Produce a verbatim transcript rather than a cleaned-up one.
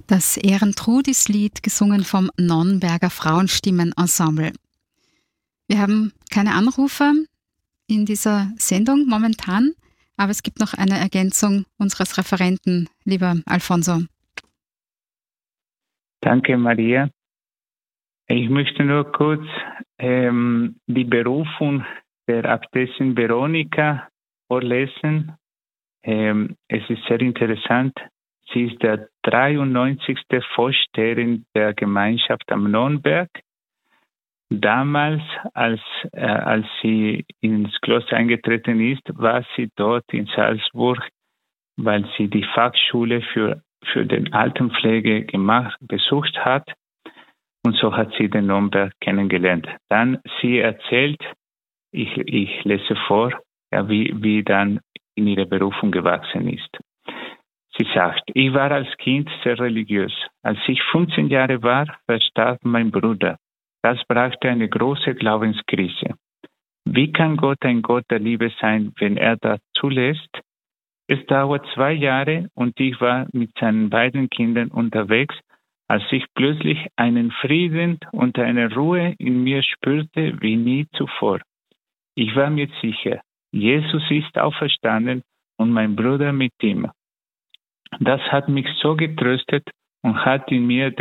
Das Ehrentrudis-Lied, gesungen vom Nonnberger Frauenstimmenensemble. Wir haben keine Anrufe in dieser Sendung momentan, aber es gibt noch eine Ergänzung unseres Referenten, lieber Alfonso. Danke, Maria. Ich möchte nur kurz ähm, die Berufung der Äbtissin Veronika vorlesen. Ähm, es ist sehr interessant. Sie ist der dreiundneunzigste Vorsteherin der Gemeinschaft am Nonnberg. Damals, als, äh, als sie ins Kloster eingetreten ist, war sie dort in Salzburg, weil sie die Fachschule für, für den Altenpflege gemacht, besucht hat. Und so hat sie den Nonnberg kennengelernt. Dann, sie erzählt, ich, ich lese vor, ja, wie, wie dann in ihre Berufung gewachsen ist. Sie sagt, ich war als Kind sehr religiös. Als ich fünfzehn Jahre war, verstarb mein Bruder. Das brachte eine große Glaubenskrise. Wie kann Gott ein Gott der Liebe sein, wenn er das zulässt? Es dauert zwei Jahre und ich war mit seinen beiden Kindern unterwegs, als ich plötzlich einen Frieden und eine Ruhe in mir spürte wie nie zuvor. Ich war mir sicher, Jesus ist auferstanden und mein Bruder mit ihm. Das hat mich so getröstet und hat in mir